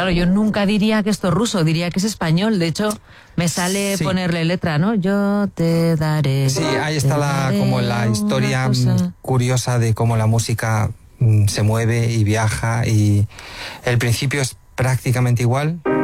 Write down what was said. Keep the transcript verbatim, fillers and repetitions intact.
claro, yo nunca diría que esto es ruso, diría que es español. De hecho, me sale Sí. ponerle letra, ¿no? Yo te daré. Sí, ahí está te la, daré como la historia una cosa. curiosa de cómo la música mm, se mueve y viaja, y el principio es prácticamente igual.